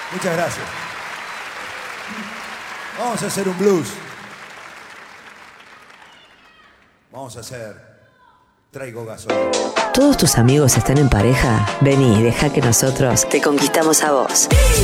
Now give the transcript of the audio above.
Muchas gracias. Vamos a hacer un blues. Vamos a hacer Traigo gasolina. ¿Todos tus amigos están en pareja? Vení, deja que nosotros te conquistamos a vos.